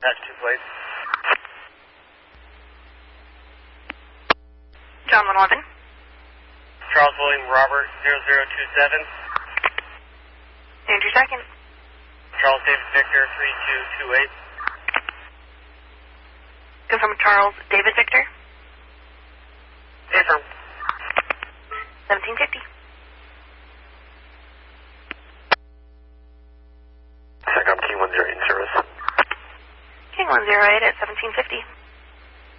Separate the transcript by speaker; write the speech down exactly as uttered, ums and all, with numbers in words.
Speaker 1: That's two plates.
Speaker 2: John one eleven.
Speaker 1: Charles William Robert zero zero two seven.
Speaker 2: Andrew second.
Speaker 1: Charles David Victor three two two eight.
Speaker 2: Confirm Charles David Victor.
Speaker 1: Confirm.
Speaker 2: seventeen fifty.
Speaker 1: Second King one zero eight service.
Speaker 2: King one zero eight at seventeen fifty.